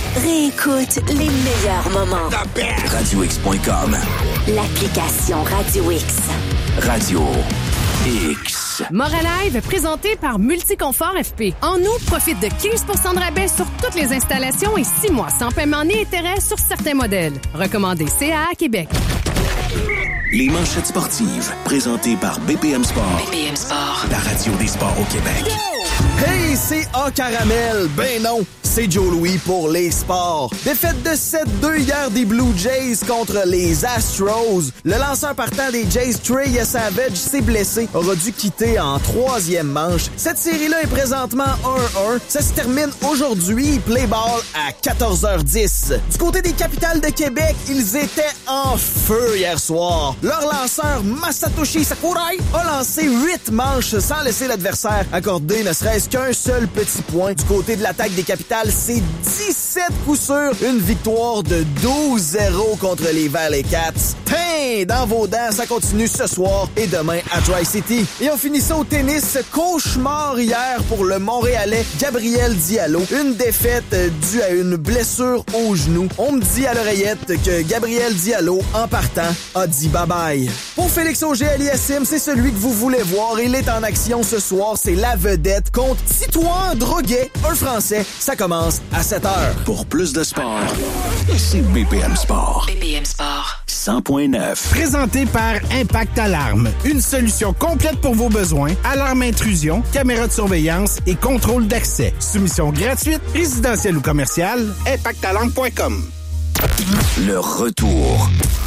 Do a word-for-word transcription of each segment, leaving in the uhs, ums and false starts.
Réécoute les meilleurs moments. radio x point com. L'application Radio X. Radio X. Morin Live, présenté par Multiconfort F P. En août, profite de quinze pour cent de rabais sur toutes les installations et six mois sans paiement ni intérêt sur certains modèles. Recommandé C A A Québec. Les manchettes sportives, présentées par B P M Sport. B P M Sport. La radio des sports au Québec. Hey, c'est A Caramel. Ben non, c'est Joe Louis pour les sports. Défaite de sept deux hier des Blue Jays contre les Astros. Le lanceur partant des Jays, Trey Savage, s'est blessé, aura dû quitter en troisième manche. Cette série-là est présentement un un. Ça se termine aujourd'hui, play ball à quatorze heures dix. Du côté des Capitales de Québec, ils étaient en feu hier soir. Leur lanceur, Masatoshi Sakurai, a lancé huit manches sans laisser l'adversaire accorder ne serait-ce qu'un seul petit point. Du côté de l'attaque des Capitales, c'est dix-sept coups sûrs. Une victoire de douze zéro contre les Valley Cats. Tain, dans vos dents, ça continue ce soir et demain à Tri-City. Et on finit ça au tennis. Cauchemar hier pour le Montréalais Gabriel Diallo. Une défaite due à une blessure au genou. On me dit à l'oreillette que Gabriel Diallo, en partant, a dit bye-bye. Pour Félix Auger-Aliassime, c'est celui que vous voulez voir. Il est en action ce soir. C'est la vedette contre Titouan Droguet, un Français. Ça commence à sept heures. Pour plus de sport, c'est B P M Sport. B P M Sport. cent point neuf. Présenté par Impact Alarme. Une solution complète pour vos besoins. Alarme intrusion, caméra de surveillance et contrôle d'accès. Soumission gratuite, résidentielle ou commerciale. impact alarme point com. Le retour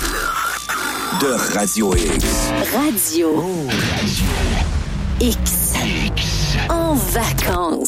de Radio X. Radio X. En vacances.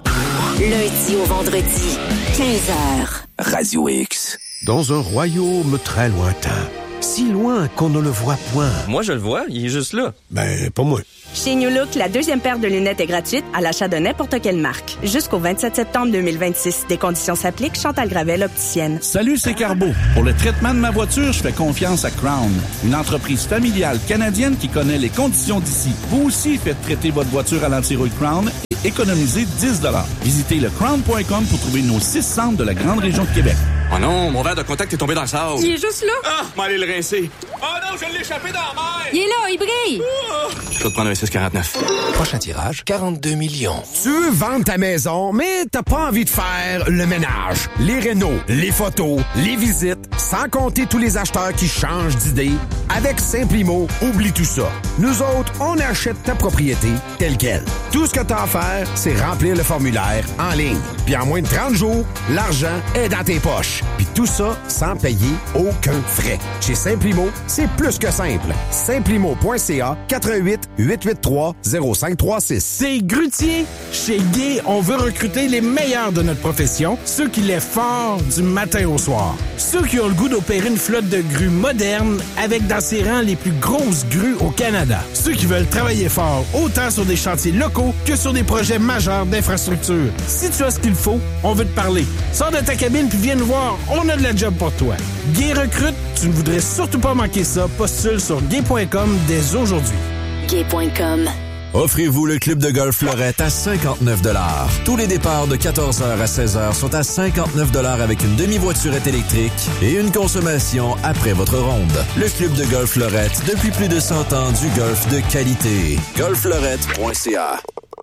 Lundi au vendredi, quinze heures. Radio X. Dans un royaume très lointain, si loin qu'on ne le voit point. Moi, je le vois, il est juste là. Ben, pas moi. Chez New Look, la deuxième paire de lunettes est gratuite à l'achat de n'importe quelle marque. Jusqu'au vingt-sept septembre deux mille vingt-six. Des conditions s'appliquent. Chantal Gravel, opticienne. Salut, c'est Carbo. Pour le traitement de ma voiture, je fais confiance à Crown, une entreprise familiale canadienne qui connaît les conditions d'ici. Vous aussi faites traiter votre voiture à l'antirouille Crown et économisez dix dollars. Visitez le crown point com pour trouver nos six centres de la grande région de Québec. Oh non, mon verre de contact est tombé dans le sable. Il est juste là. Ah, m'en aller le rincer. Oh non, je l'ai échappé dans la mer. Il est là, il brille. Oh. Je vais te prendre un six quarante-neuf. Prochain tirage, quarante-deux millions. Tu veux vendre ta maison, mais t'as pas envie de faire le ménage, les rénaux, les photos, les visites, sans compter tous les acheteurs qui changent d'idée. Avec Simplimo, oublie tout ça. Nous autres, on achète ta propriété telle quelle. Tout ce que t'as à faire, c'est remplir le formulaire en ligne. Puis en moins de trente jours, l'argent est dans tes poches. Puis tout ça sans payer aucun frais. Chez Simplimo, c'est plus que simple. Simplimo point c a quatre un huit, huit huit trois, zéro cinq trois six. C'est Grutier. Chez Gay, on veut recruter les meilleurs de notre profession, ceux qui lèvent fort du matin au soir. Ceux qui ont le goût d'opérer une flotte de grues moderne avec dans ses rangs les plus grosses grues au Canada. Ceux qui veulent travailler fort autant sur des chantiers locaux que sur des projets majeurs d'infrastructure. Si tu as ce qu'il faut, on veut te parler. Sors de ta cabine puis viens nous voir, on a de la job pour toi. Gay recrute, tu ne voudrais surtout pas manquer ça. Postule sur gay point com dès aujourd'hui. gay point com. Offrez-vous le club de golf Fleurette à cinquante-neuf dollars. Tous les départs de quatorze heures à seize heures sont à cinquante-neuf dollars avec une demi-voiturette électrique et une consommation après votre ronde. Le club de golf Fleurette, depuis plus de cent ans, du golf de qualité. golf fleurette point c a.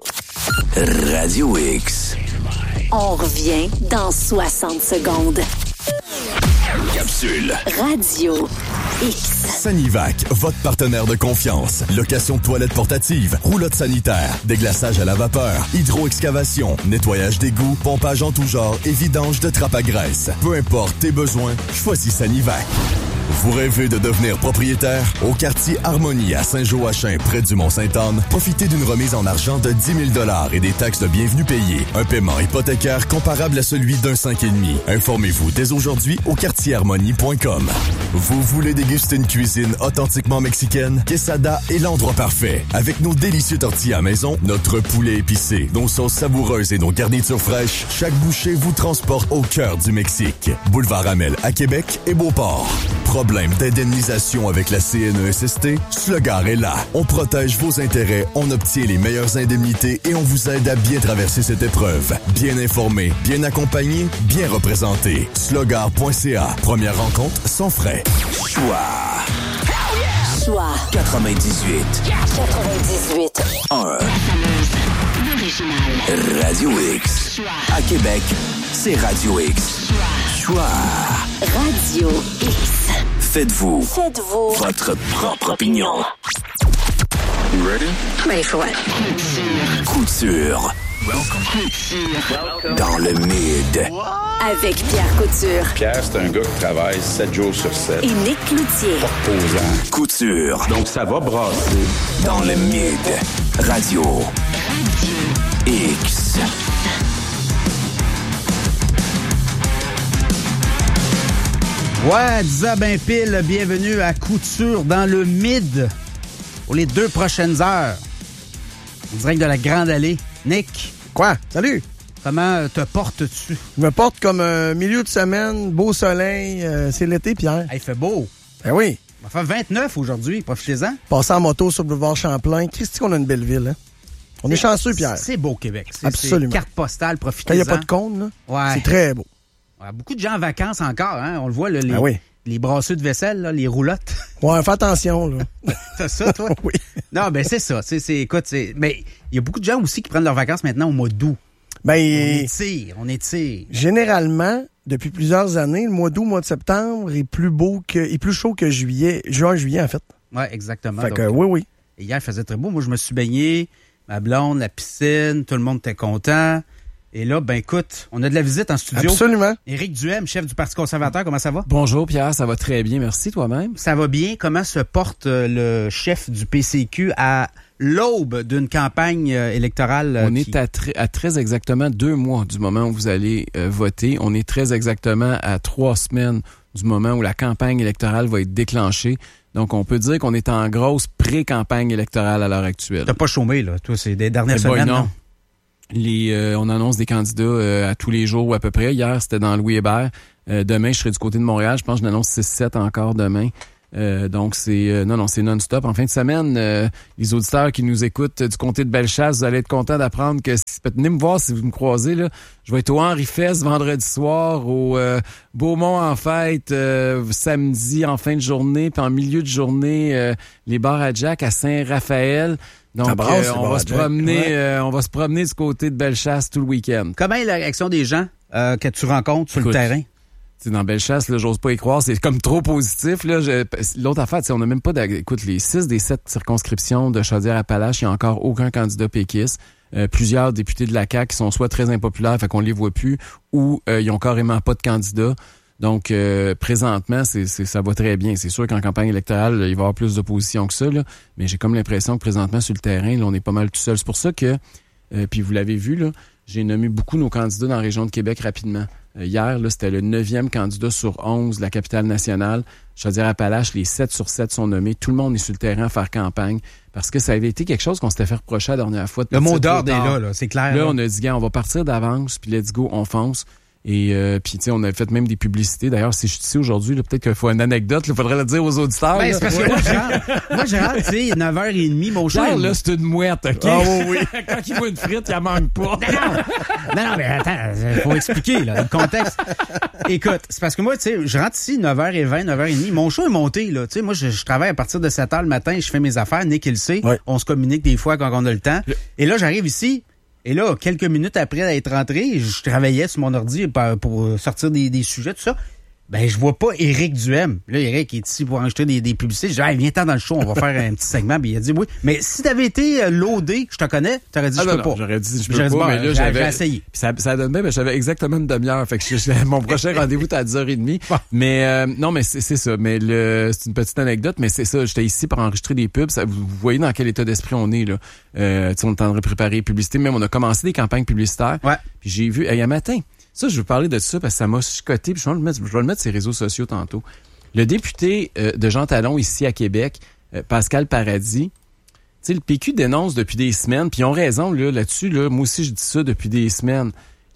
Radio X. On revient dans soixante secondes. Capsule. Radio X. Sanivac, votre partenaire de confiance. Location de toilettes portatives, roulotte sanitaire, déglaçage à la vapeur, hydro-excavation, nettoyage d'égouts, pompage en tout genre et vidange de trappe à graisse. Peu importe tes besoins, choisis Sanivac. Vous rêvez de devenir propriétaire? Au quartier Harmonie à Saint-Joachim, près du Mont-Sainte-Anne, profitez d'une remise en argent de dix mille dollars et des taxes de bienvenue payées. Un paiement hypothécaire comparable à celui d'un cinq virgule cinq. Informez-vous dès aujourd'hui au quartier harmonie point com. Vous voulez déguster une cuisine authentiquement mexicaine? Quesada est l'endroit parfait. Avec nos délicieux tortillas à maison, notre poulet épicé, nos sauces savoureuses et nos garnitures fraîches, chaque bouchée vous transporte au cœur du Mexique. Boulevard Amel à Québec et Beauport. problème d'indemnisation avec la C N E S S T? Slogar est là. On protège vos intérêts, on obtient les meilleures indemnités et on vous aide à bien traverser cette épreuve. Bien informé, bien accompagné, bien représenté. Slogar point c a. Première rencontre sans frais. Choix. Choix. quatre-vingt-dix-huit. quatre-vingt-dix-huit. un. Radio X. Choix. À Québec, c'est Radio X. Choix. Radio X. Faites-vous. Faites-vous. Votre propre opinion. You ready? Ready for what? Couture. Welcome. Dans le mid. Avec Pierre Couture. Pierre, c'est un gars qui travaille sept jours sur sept. Et Nick Cloutier. Posant. Couture. Donc, ça va brasser. Dans le mid. Radio. X. Ouais, dix heures ben pile, bienvenue à Couture dans le mid pour les deux prochaines heures. On dirait que de la Grande Allée. Nick. Quoi? Salut! Comment te portes-tu? Je me porte comme un milieu de semaine, beau soleil, euh, c'est l'été, Pierre. Hey, il fait beau. Ben oui. On va faire vingt-neuf aujourd'hui, profitez-en. Passer en moto sur le boulevard Champlain. Christy, qu'on a une belle ville, hein? On est, est chanceux, Pierre. C'est beau, Québec. C'est, Absolument. C'est carte postale, profitez-en. Quand il n'y a pas de cône, là, ouais. C'est très beau. Ouais, beaucoup de gens en vacances encore, hein? On le voit, là, les, ben oui. les brasseux de vaisselle, là, les roulottes. Ouais, fais attention, là. T'as ça, toi? Oui. Non, ben c'est ça. C'est, c'est, écoute, c'est... Mais il y a beaucoup de gens aussi qui prennent leurs vacances maintenant au mois d'août. Ben, on étire, on étire. Généralement, depuis plusieurs années, le mois d'août, le mois de septembre est plus beau que, est plus chaud que juillet, juin, juillet, en fait. Oui, exactement. Fait donc, que, oui, oui. Et hier, il faisait très beau. Moi, je me suis baigné, ma blonde, la piscine, tout le monde était content. Et là, ben écoute, on a de la visite en studio. Absolument. Éric Duhem, chef du Parti conservateur, comment ça va? Bonjour Pierre, ça va très bien, merci toi-même. Ça va bien. Comment se porte le chef du P C Q à l'aube d'une campagne électorale? On qui... est à, tr- à très exactement deux mois du moment où vous allez euh, voter. On est très exactement à trois semaines du moment où la campagne électorale va être déclenchée. Donc, on peut dire qu'on est en grosse pré-campagne électorale à l'heure actuelle. T'as pas chômé, là, toi, c'est des dernières Mais semaines, boy, non. non? Les, euh, on annonce des candidats euh, à tous les jours ou à peu près. Hier, c'était dans Louis Hébert. Euh, demain, je serai du côté de Montréal. Je pense que je n'annonce six sept encore demain. Euh, donc, c'est euh, non, non, c'est non-stop. En fin de semaine, euh, les auditeurs qui nous écoutent du comté de Bellechasse, vous allez être contents d'apprendre que si, venez me voir si vous me croisez. Là, je vais être au Henri Fest vendredi soir, au euh, Beaumont en fête euh, samedi en fin de journée, puis en milieu de journée, euh, les bars à Jack à Saint-Raphaël. Donc, brasse, euh, on va se promener, ouais. euh, on va se promener du côté de Bellechasse tout le week-end. Comment est la réaction des gens euh, que tu rencontres sur Écoute, le terrain? T'sais, dans Bellechasse, là, j'ose pas y croire, c'est comme trop positif. Là. Je, l'autre affaire, on n'a même pas... Écoute, les six des sept circonscriptions de Chaudière-Appalaches, il n'y a encore aucun candidat péquiste. Euh, plusieurs députés de la C A Q qui sont soit très impopulaires, fait qu'on les voit plus, ou euh, ils ont carrément pas de candidat. Donc, euh, présentement, c'est, c'est, ça va très bien. C'est sûr qu'en campagne électorale, il va y avoir plus d'opposition que ça, là, mais j'ai comme l'impression que présentement, sur le terrain, là, on est pas mal tout seul. C'est pour ça que, euh, puis vous l'avez vu, là, j'ai nommé beaucoup nos candidats dans la région de Québec rapidement. Euh, hier, là, c'était le neuvième candidat sur onze de la capitale nationale. Chaudière-Appalaches, les sept sur sept sont nommés. Tout le monde est sur le terrain à faire campagne parce que ça avait été quelque chose qu'on s'était fait reprocher la dernière fois. Le mot d'ordre est là, là, c'est clair. Là, là, on a dit, gars, on va partir d'avance, puis let's go, on fonce. Et euh, puis, tu sais, on a fait même des publicités. D'ailleurs, si je suis ici aujourd'hui, là, peut-être qu'il faut une anecdote. Il faudrait le dire aux auditeurs. Ben, c'est parce que moi, je rentre, moi, je rentre, tu sais, neuf heures trente, mon cher. Là, c'est une mouette, OK? Ah oui, oui. Quand il voit une frite, il en manque pas. Non, non, non, non, mais attends, il faut expliquer, là, le contexte. Écoute, c'est parce que moi, tu sais, je rentre ici neuf heures vingt, neuf heures trente. Mon show est monté, là. Tu sais, moi, je, je travaille à partir de sept heures le matin, je fais mes affaires. Nick, il le sait. Ouais. On se communique des fois quand on a le temps. Le... Et là, j'arrive ici. Et là, quelques minutes après être rentré, je travaillais sur mon ordi pour sortir des, des sujets, tout ça. Ben, je vois pas Éric Duhem. Là, Éric est ici pour enregistrer des, des publicités. Je dis, hey, viens-t'en dans le show, on va faire un petit segment. Puis il a dit oui. Mais si t'avais été loadé, je te connais, t'aurais dit, ah, je non, peux non, pas. J'aurais dit, je peux j'aurais pas, dit, mais bon, là, j'ai, j'avais... j'ai essayé. Puis ça, ça donne bien, mais j'avais exactement une demi-heure. Fait que je, mon prochain rendez-vous, t'as à dix heures trente. Mais, euh, non, mais c'est, c'est ça. Mais le, c'est une petite anecdote, mais c'est ça. J'étais ici pour enregistrer des pubs. Ça, vous voyez dans quel état d'esprit on est, là. Euh, tu sais, on est en train de préparer les publicités. Même, on a commencé des campagnes publicitaires. Ouais. Puis j'ai vu, il y a un matin, ça, je veux parler de ça parce que ça m'a chicoté. Puis je vais le mettre, je vais le mettre sur les réseaux sociaux tantôt. Le député euh, de Jean Talon ici à Québec, euh, Pascal Paradis, tu sais, le P Q dénonce depuis des semaines, puis ils ont raison là, là-dessus. Là, moi aussi, je dis ça depuis des semaines.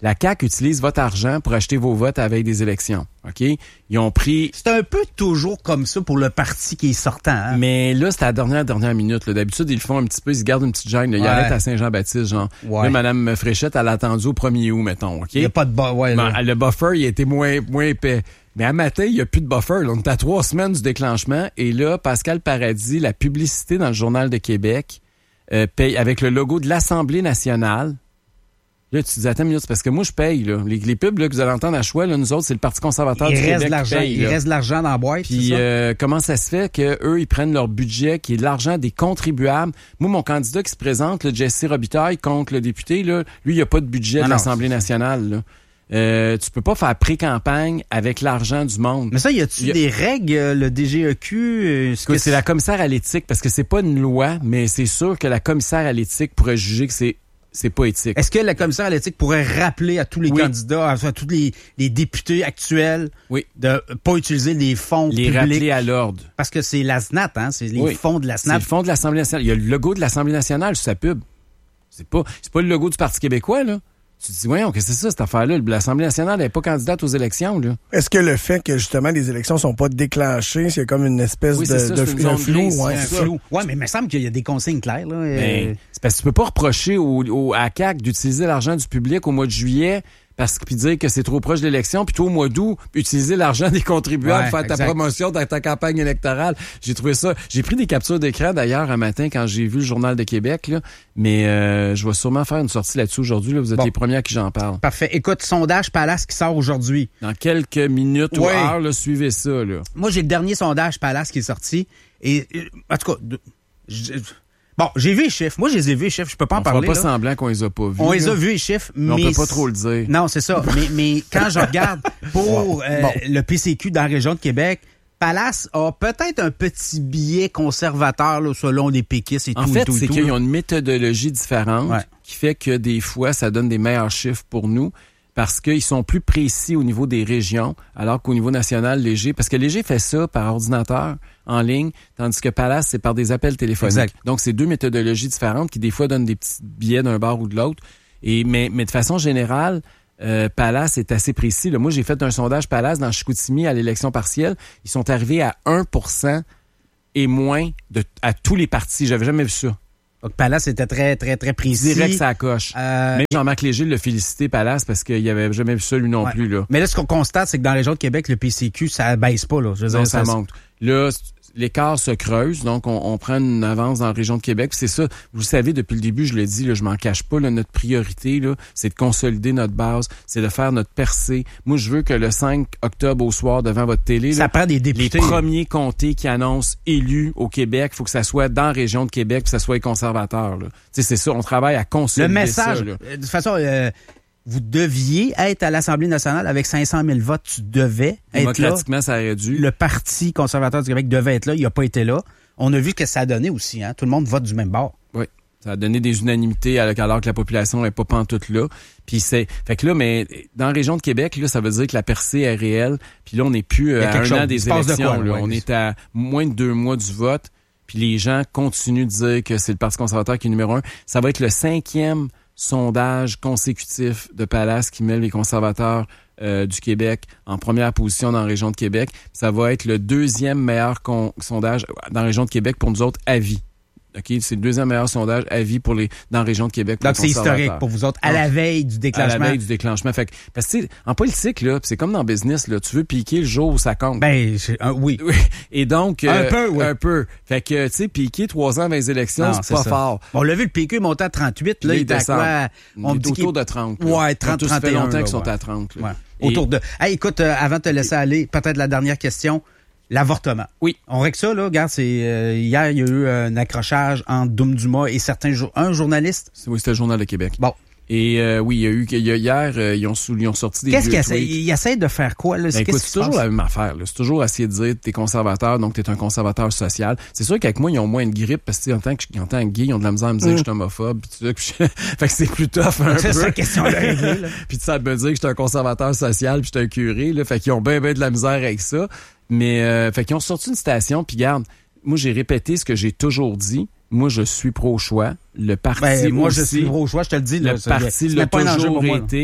La C A Q utilise votre argent pour acheter vos votes à la veille des élections. OK? Ils ont pris... C'est un peu toujours comme ça pour le parti qui est sortant. Hein? Mais là, c'est à la dernière, dernière minute. Là. D'habitude, ils le font un petit peu, ils se gardent une petite gêne. Là. Ils ouais. arrêtent à Saint-Jean-Baptiste, genre. Ouais. Là, Mme Fréchette, elle a attendu au premier août, mettons. OK? Il n'y a pas de buffer. Ouais, ben, le buffer, il était moins, moins épais. Mais à matin, il n'y a plus de buffer. Là. On est à trois semaines du déclenchement. Et là, Pascal Paradis, la publicité dans le Journal de Québec, euh, paye avec le logo de l'Assemblée nationale. Là, tu te dis, attends une minute, parce que moi, je paye, là. Les, les pubs, là, que vous allez entendre à choix, là, nous autres, c'est le Parti conservateur il du reste Québec de l'argent, qui paye. Il reste de l'argent dans la boîte, Puis, c'est ça? Euh, comment ça se fait qu'eux, ils prennent leur budget, qui est de l'argent des contribuables. Moi, mon candidat qui se présente, le Jesse Robitaille, contre le député, là, lui, il n'a pas de budget non, de l'Assemblée non, nationale, là. Euh, tu peux pas faire pré-campagne avec l'argent du monde. Mais ça, y a-tu y a... des règles, le D G E Q? Euh, c'est, que c'est la commissaire à l'éthique, parce que c'est pas une loi, mais c'est sûr que la commissaire à l'éthique pourrait juger que c'est c'est pas éthique. Est-ce que la commissaire à l'éthique pourrait rappeler à tous les oui. candidats, à tous les, les députés actuels, oui. de pas utiliser les fonds les publics? Les rappeler à l'ordre. Parce que c'est la S N A T, hein? C'est les oui. fonds de la S N A T. C'est le fonds de l'Assemblée nationale. Il y a le logo de l'Assemblée nationale sur sa pub. C'est pas, c'est pas le logo du Parti québécois, là. Tu te dis, voyons, qu'est-ce que c'est ça, cette affaire-là? L'Assemblée nationale n'est pas candidate aux élections, là. Est-ce que le fait que, justement, les élections sont pas déclenchées, c'est comme une espèce oui, de, ça, de, de un flou? C'est Ouais, un flou. Ouais, mais il me semble qu'il y a des consignes claires, là. Ben, c'est parce que tu peux pas reprocher au, au, à C A Q d'utiliser l'argent du public au mois de juillet parce puis dire que c'est trop proche de l'élection, puis toi, au mois d'août, utiliser l'argent des contribuables pour ouais, faire ta promotion dans ta campagne électorale. J'ai trouvé ça... J'ai pris des captures d'écran, d'ailleurs, un matin, quand j'ai vu le Journal de Québec, là, mais euh, je vais sûrement faire une sortie là-dessus aujourd'hui. Là. Vous êtes bon. Les premiers à qui j'en parle. Parfait. Écoute, sondage Palace qui sort aujourd'hui. Dans quelques minutes ouais. ou heures, là, suivez ça. Là. Moi, j'ai le dernier sondage Palace qui est sorti, et en tout cas... Je, Bon, j'ai vu les chiffres. Moi, je les ai vus, les chiffres. Je peux pas en on parler. On fera pas là. semblant qu'on les a pas vus. On là. les a vus, les chiffres, mais... mais on peut pas trop le dire. Non, c'est ça. mais, mais quand je regarde pour euh, bon. le P C Q dans la région de Québec, Palace a peut-être un petit biais conservateur là, selon les péquistes et en tout. En fait, et tout, c'est et tout, qu'ils là. ont une méthodologie différente ouais. qui fait que des fois, ça donne des meilleurs chiffres pour nous. Parce qu'ils sont plus précis au niveau des régions, alors qu'au niveau national, Léger, parce que Léger fait ça par ordinateur, en ligne, tandis que Palace, c'est par des appels téléphoniques. Exact. Donc, c'est deux méthodologies différentes qui, des fois, donnent des petits billets d'un bord ou de l'autre. Et mais, mais de façon générale, euh, Palace est assez précis. Là, moi, j'ai fait un sondage Palace dans Chicoutimi à l'élection partielle. Ils sont arrivés à un pour cent et moins de, à tous les partis. J'avais jamais vu ça. Donc, Palace était très, très, très précis. Je dirais que ça coche. Euh, Même Jean-Marc Léger l'a félicité, Palace, parce qu'il avait jamais vu ça, lui non ouais. plus. Là. Mais là, ce qu'on constate, c'est que dans la région de Québec, le P C Q, ça baisse pas. Là. Je veux non, dire, ça, ça monte. Là, l'écart se creuse, donc on, on prend une avance dans la région de Québec. Puis c'est ça, vous savez, depuis le début, je l'ai dit, là, je m'en cache pas, là, notre priorité, là, c'est de consolider notre base, c'est de faire notre percée. Moi, je veux que le cinq octobre au soir, devant votre télé, ça là, prend des députés. Les premiers comtés qui annoncent élus au Québec, il faut que ça soit dans la région de Québec, que ça soit les conservateurs. Là. C'est ça, on travaille à consolider le message, ça. Là. De toute façon... Euh... Vous deviez être à l'Assemblée nationale avec cinq cent mille votes. Tu devais être là. Démocratiquement, ça aurait dû. Le Parti conservateur du Québec devait être là. Il n'a pas été là. On a vu que ça a donné aussi. Hein? Tout le monde vote du même bord. Oui. Ça a donné des unanimités alors que la population n'est pas pantoute là. Puis c'est, fait que là, mais dans la région de Québec, là, ça veut dire que la percée est réelle. Puis là, on n'est plus à un an des élections. De quoi, là. Ouais, on est à moins de deux mois du vote. Puis les gens continuent de dire que c'est le Parti conservateur qui est numéro un. Ça va être le cinquième sondage consécutif de Palace qui met les conservateurs euh, du Québec en première position dans la région de Québec. Ça va être le deuxième meilleur con- sondage dans la région de Québec pour nous autres à vie. OK, c'est le deuxième meilleur sondage à vie pour les dans la région de Québec. Pour donc c'est historique pour vous autres à donc, la veille du déclenchement. À la veille du déclenchement. Fait que, parce que en politique là, c'est comme dans le business là, tu veux piquer le jour où ça compte. Ben euh, oui. Et donc un euh, peu, oui. un peu. Fait que tu sais piquer trois ans avant les élections, non, c'est, c'est pas ça. Fort. On l'a vu, le P Q est monté à trente-huit là, il est à quoi? On dit autour de trente. Là. Ouais, trente, trente et un. Ça fait longtemps qu'ils là, sont ouais. à trente. Là. Ouais. Et... Autour de. Hey, écoute, euh, avant de te laisser aller, peut-être la dernière question. L'avortement. Oui. On règle ça, là. Regarde, c'est, euh, hier, il y a eu un accrochage entre Doum Dumas et certains jour- un journaliste. Oui, c'était le Journal de Québec. Bon. Et euh, oui, il y a eu, il y a, hier, euh, ils, ont sous, ils ont sorti des Qu'est-ce vieux qu'ils essaient? Ils essaient de faire quoi, là? Ben, Qu'est-ce écoute, qui c'est toujours la même affaire, là. C'est toujours essayer de dire, t'es conservateur, donc t'es un conservateur social. C'est sûr qu'avec moi, ils ont moins de grippe, parce que, en tant que, en tant que gay, ils ont de la misère à me dire mm. que je suis homophobe, pis tout ça, pis je... fait que c'est plus tough, un c'est peu. C'est ça, question de régler, là. Puis tu sais, me dire que je suis un conservateur social, puis je suis un curé, là. Fait qu'ils ont bien, bien de la misère avec ça. Mais, euh, fait qu'ils ont sorti une station, puis garde, moi, j'ai répété ce que j'ai toujours dit. Moi, je suis pro-choix. Le parti ben, moi, aussi, je suis pro-choix, je te le dis. Là, le parti l'a toujours moi, été.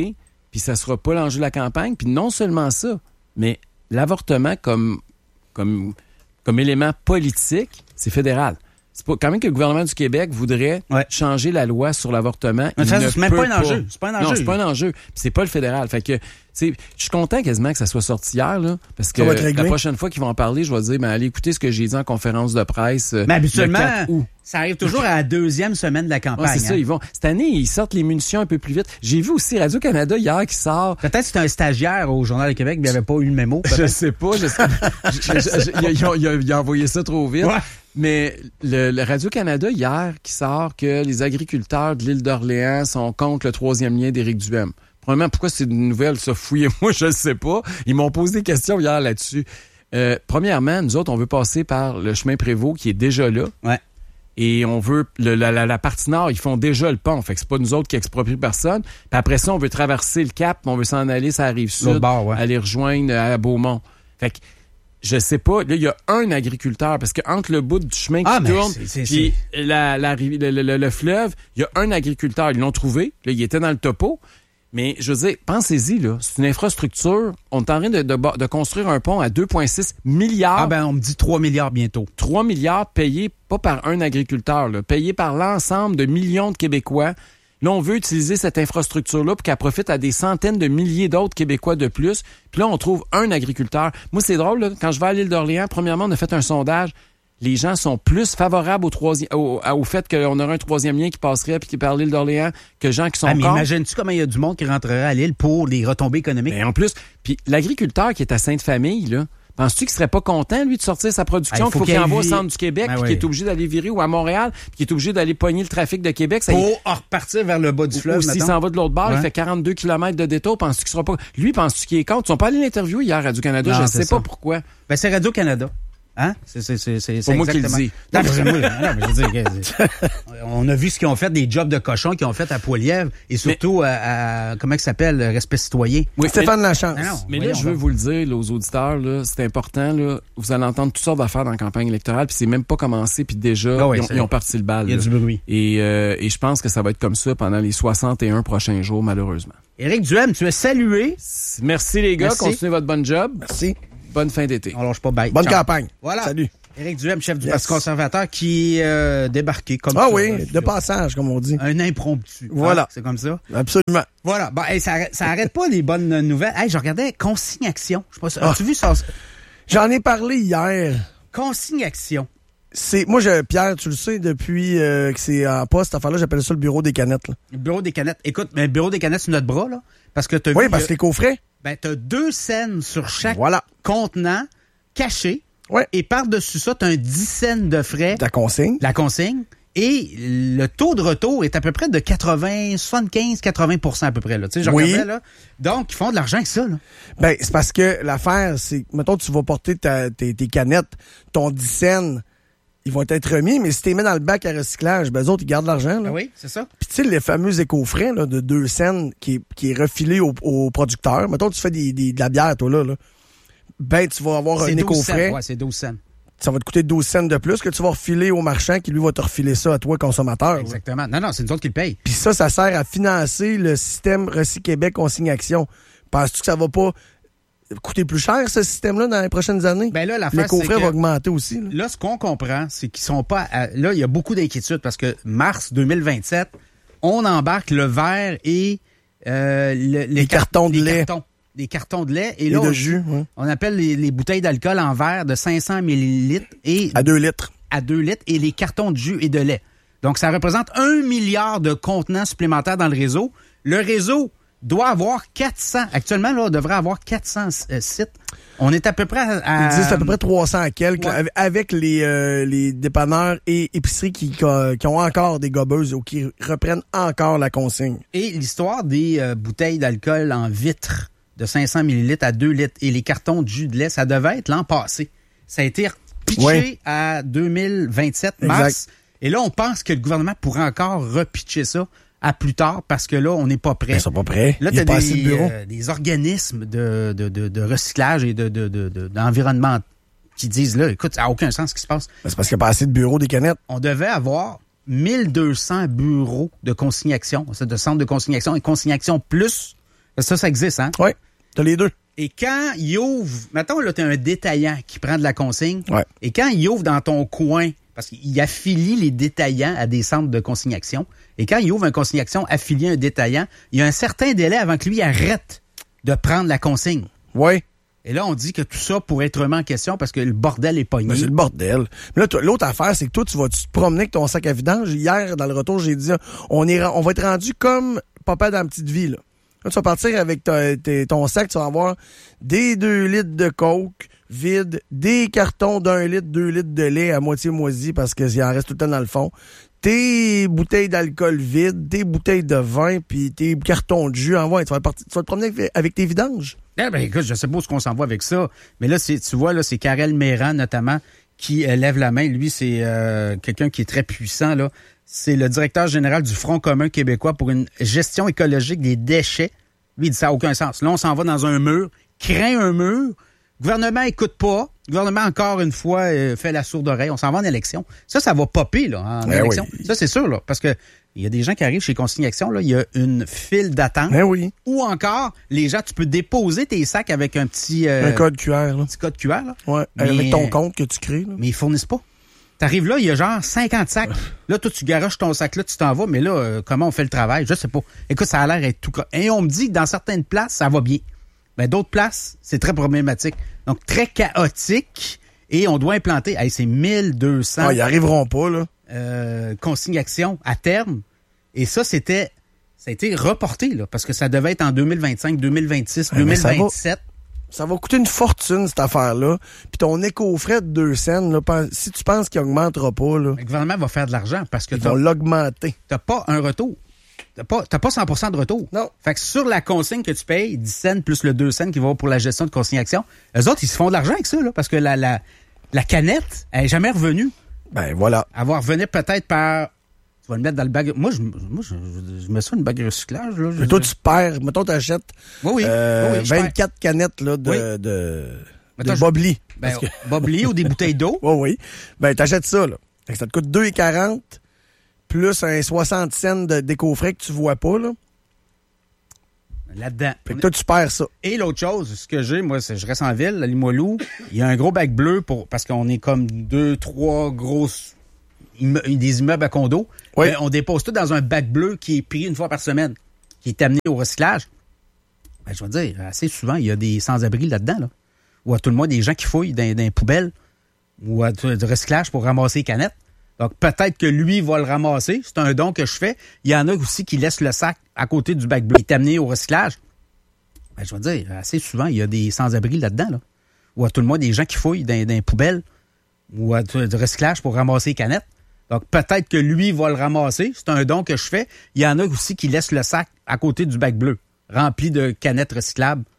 puis ça sera pas l'enjeu de la campagne. Puis non seulement ça, mais l'avortement comme, comme, comme élément politique, c'est fédéral. C'est pas, quand même que le gouvernement du Québec voudrait ouais. changer la loi sur l'avortement. Mais ça, c'est même pas un enjeu. C'est pas un enjeu. Non, c'est pas un enjeu. Puis c'est pas le fédéral. Fait que, tu sais, je suis content quasiment que ça soit sorti hier, là, parce que la prochaine fois qu'ils vont en parler, je vais dire, ben, allez écouter ce que j'ai dit en conférence de presse. Mais habituellement, ça arrive toujours à la deuxième semaine de la campagne. Ouais, c'est hein. ça, ils vont. Cette année, ils sortent les munitions un peu plus vite. J'ai vu aussi Radio-Canada hier qui sort. Peut-être que c'était un stagiaire au Journal du Québec, mais il n'avait pas eu le mémo. Je sais pas. Je sais... je, je, je, il, a, il, a, il a envoyé ça trop vite. Ouais. Mais le, le Radio-Canada, hier, qui sort que les agriculteurs de l'île d'Orléans sont contre le troisième lien d'Éric Duhem. Premièrement, pourquoi c'est une nouvelle, ça, fouillez-moi, je ne sais pas. Ils m'ont posé des questions hier là-dessus. Euh, premièrement, nous autres, on veut passer par le chemin Prévost qui est déjà là. Ouais. Et on veut, le, la, la, la partie nord, ils font déjà le pont. Fait que c'est pas nous autres qui exproprient personne. Puis après ça, on veut traverser le Cap, on veut s'en aller, ça arrive sud, bord, ouais. aller rejoindre à Beaumont. Fait que, je sais pas, là, il y a un agriculteur, parce que entre le bout du chemin qui ah, tourne puis la, la, le, le, le fleuve, il y a un agriculteur. Ils l'ont trouvé. Là, il était dans le topo. Mais, je veux dire, pensez-y, là. C'est une infrastructure. On est en train de, de, de construire un pont à deux virgule six milliards. Ah, ben, on me dit trois milliards bientôt. trois milliards payés, pas par un agriculteur, là, payés par l'ensemble de millions de Québécois. Là, on veut utiliser cette infrastructure-là pour qu'elle profite à des centaines de milliers d'autres Québécois de plus. Puis là, on trouve un agriculteur. Moi, c'est drôle, là, quand je vais à l'île d'Orléans, premièrement, on a fait un sondage. Les gens sont plus favorables au, troisième, au, au fait qu'on aurait un troisième lien qui passerait puis qui par l'île d'Orléans que gens qui sont ah, mais contre. Imagines-tu comment il y a du monde qui rentrerait à l'île pour les retombées économiques? Mais en plus, puis l'agriculteur qui est à Sainte-Famille, là, penses-tu qu'il serait pas content, lui, de sortir sa production, ah, qu'il faut qu'il envoie au centre du Québec, ben puis oui. qu'il est obligé d'aller virer ou à Montréal, puis qu'il est obligé d'aller pogner le trafic de Québec? Ça, pour il... repartir vers le bas du fleuve, ou s'il s'en va de l'autre bord, ouais. il fait quarante-deux kilomètres de détour, penses-tu qu'il sera pas... Lui, penses-tu qu'il est contre? Ils sont pas allés l'interviewer hier à Radio-Canada, je ne sais ça. pas pourquoi. Ben, c'est Radio-Canada. Hein? C'est, c'est, c'est, c'est, c'est moi qui le dis. Non, mais, moi, non, mais je veux dire, on a vu ce qu'ils ont fait, des jobs de cochons qu'ils ont fait à Poilièvre et surtout mais, à, à, comment ça s'appelle, Respect citoyen. Oui, Stéphane Lachance. Non, non, mais là, je veux vous le dire, là, aux auditeurs, là, c'est important, là, vous allez entendre toutes sortes d'affaires dans la campagne électorale, puis c'est même pas commencé, puis déjà, oh oui, ils, ont, ils ont parti le bal. Il y a là. du bruit. Et, euh, et je pense que ça va être comme ça pendant les soixante et un prochains jours, malheureusement. Éric Duhem, tu es salué. Merci les gars, Merci. Continuez votre bon job. Merci. Bonne fin d'été. On lâche pas bye. Bonne Ciao. campagne. Voilà. Salut. Éric Duhem, chef du yes. Parti conservateur, qui est euh, débarqué comme ah ça. Ah oui, là, de passage, comme on dit. Un impromptu. Voilà. Hein, c'est comme ça. Absolument. Voilà. Bon, hey, ça, ça arrête pas les bonnes nouvelles. Hey, je regardais Consigne-Action. Je sais pas si, ah. As-tu vu ça? J'en ai parlé hier. Consigne-Action. C'est, moi, je, Pierre, tu le sais, depuis euh, que c'est en poste, cette affaire-là, j'appelle ça le bureau des canettes. Là. Le bureau des canettes. Écoute, mais le bureau des canettes, c'est notre bras, là. Parce que t'as oui, vu, parce que les coffrets. Ben, t'as deux scènes sur chaque voilà. contenant caché. Ouais. Et par-dessus ça, tu as un dix cents de frais. La consigne. La consigne. Et le taux de retour est à peu près de quatre-vingts, soixante-quinze, quatre-vingts pour cent à peu près. Là. Tu sais, je oui. regardais, là. Donc, ils font de l'argent avec ça. Là. Ben, c'est parce que l'affaire, c'est, mettons, tu vas porter ta, tes, tes canettes, ton dix cents, ils vont être remis, mais si tu les mets dans le bac à recyclage, ben, eux autres, ils gardent l'argent. Là. Ben oui, c'est ça. Puis, tu sais, les fameux éco-frais là, de deux cents qui est, qui est refilé aux au producteurs. Mettons, tu fais des, des, de la bière, toi, là. là. Ben, tu vas avoir c'est un éco-frais. Ouais, c'est douze cents. Ça va te coûter douze cents de plus que tu vas refiler au marchand qui, lui, va te refiler ça à toi, consommateur. Exactement. Ouais. Non, non, c'est nous autres qui le payent. Puis ça, ça sert à financer le système Recy Québec Consigne-Action. Penses-tu que ça va pas coûter plus cher, ce système-là, dans les prochaines années? Ben là, l'affaire, le coffret c'est va augmenter aussi. Là, là ce qu'on comprend, c'est qu'ils sont pas... À... Là, il y a beaucoup d'inquiétudes parce que mars deux mille vingt-sept, on embarque le verre et euh, le, les, les cartons de les lait. Cartons. Des cartons de lait. Et, et là, de on, jus. Ouais. On appelle les, les bouteilles d'alcool en verre de cinq cents millilitres. Et à deux litres. À deux litres. Et les cartons de jus et de lait. Donc, ça représente un milliard de contenants supplémentaires dans le réseau. Le réseau doit avoir quatre cents. Actuellement, là, on devrait avoir quatre cents euh, sites. On est à peu près à... à... Ils disent à peu près trois cents à quelques, ouais. avec les, euh, les dépanneurs et épiceries qui, qui ont encore des gobeuses ou qui reprennent encore la consigne. Et l'histoire des euh, bouteilles d'alcool en vitre de cinq cents millilitres à deux litres et les cartons de jus de lait, ça devait être l'an passé. Ça a été pitché ouais. à deux mille vingt-sept, mars. Exact. Et là, on pense que le gouvernement pourrait encore repitcher ça à plus tard parce que là, on n'est pas prêt. Ils sont pas prêts. Là, tu as des, euh, des organismes de, de, de, de recyclage et de, de, de, de, d'environnement qui disent, là, écoute, ça n'a aucun sens ce qui se passe. C'est parce qu'il n'y a pas assez de bureaux des canettes. On devait avoir mille deux cents bureaux de consignation, de centres de consignation et consignation plus Ça, ça existe, hein? Oui, t'as les deux. Et quand il ouvre, mettons, là, t'as un détaillant qui prend de la consigne. Ouais. Et quand il ouvre dans ton coin, parce qu'il affilie les détaillants à des centres de consignation, et quand il ouvre un consignation affilié à un détaillant, il y a un certain délai avant que lui arrête de prendre la consigne. Oui. Et là, on dit que tout ça pourrait être remis en question parce que le bordel est pogné. Ben, c'est le bordel. Mais là, toi, l'autre affaire, c'est que toi, tu vas te promener avec ton sac à vidange. Hier, dans le retour, j'ai dit, on, est, on va être rendu comme papa dans la petite vie, là. Là, tu vas partir avec ta, ta, ton sac, tu vas avoir des deux litres de coke vide, des cartons d'un litre, deux litres de lait à moitié moisi parce qu'il en reste tout le temps dans le fond, tes bouteilles d'alcool vides, tes bouteilles de vin, puis tes cartons de jus. Envoie, tu vas partir, tu vas te promener avec, avec tes vidanges. Eh ben, écoute, je sais pas où qu'on s'en va avec ça, mais là, c'est, tu vois, là, c'est Karel Méran, notamment, qui euh, lève la main. Lui, c'est euh, quelqu'un qui est très puissant, là. C'est le directeur général du Front commun québécois pour une gestion écologique des déchets. Lui, il dit ça n'a aucun sens. Là, on s'en va dans un mur, craint un mur. Le gouvernement écoute pas. Le gouvernement, encore une fois, euh, fait la sourde oreille. On s'en va en élection. Ça, ça va popper, là, en ben élection. Oui. Ça, c'est sûr, là, parce que il y a des gens qui arrivent chez Consignation, là, il y a une file d'attente. Ben oui. Ou encore, les gens, tu peux déposer tes sacs avec un petit... Euh, un code Q R, là. Un petit code Q R, là. Ouais, mais, avec ton compte que tu crées, là. Mais ils fournissent pas. T'arrives là, il y a genre cinquante sacs. Là, toi, tu garoches ton sac là, tu t'en vas, mais là, euh, comment on fait le travail? Je sais pas. Écoute, ça a l'air d'être tout... Et on me dit que dans certaines places, ça va bien. Ben, d'autres places, c'est très problématique. Donc, très chaotique. Et on doit implanter... Hey, c'est mille deux cents... Ah, ils arriveront pas, là. Euh, consignation à terme. Et ça, c'était... Ça a été reporté, là, parce que ça devait être en deux mille vingt-cinq, deux mille vingt-six, deux mille vingt-sept. Ça va coûter une fortune, cette affaire-là. Puis ton éco-frais de deux cents, là, si tu penses qu'il augmentera pas, là... Le gouvernement va faire de l'argent parce que... Ils vont l'augmenter. T'as pas un retour. T'as pas, t'as pas cent pour cent de retour. Non. Fait que sur la consigne que tu payes, dix cents plus le deux cents qui va pour la gestion de consignation, eux autres, ils se font de l'argent avec ça, là, parce que la, la, la canette, elle est jamais revenue. Ben, voilà. Elle va revenir peut-être par... Tu vas le mettre dans le bac... Moi, je, moi, je, je, je mets ça dans une bague de recyclage. Là, mais toi, tu perds. Mettons, t'achètes oui, oui. Euh, oui, oui, vingt-quatre perds. canettes là, de, oui. de, de, Mettons, de Bobli. Ben, que... Bobli ou des bouteilles d'eau. Oui, oui. Ben, t'achètes ça, là. Fait que ça te coûte deux quarante plus un soixante cents de d'éco-frais que tu vois pas, là. Là-dedans. Fait que toi, tu perds ça. Et l'autre chose, ce que j'ai, moi, c'est je reste en ville, à Limoilou, il y a un gros bac bleu pour parce qu'on est comme deux, trois grosses... des immeubles à condos, oui. ben, on dépose tout dans un bac bleu qui est pris une fois par semaine, qui est amené au recyclage. Ben, je veux dire, assez souvent, il y a des sans-abri là-dedans, là. Ou à tout le moins des gens qui fouillent dans, dans les poubelles ou à du recyclage pour ramasser les canettes. Donc, peut-être que lui va le ramasser. C'est un don que je fais. Il y en a aussi qui laissent le sac à côté du bac bleu qui est amené au recyclage. Ben, je veux dire, assez souvent, il y a des sans-abri là-dedans, là. Ou à tout le moins des gens qui fouillent dans, dans les poubelles ou à du recyclage pour ramasser les canettes. Donc, peut-être que lui va le ramasser. C'est un don que je fais. Il y en a aussi qui laissent le sac à côté du bac bleu, rempli de canettes recyclables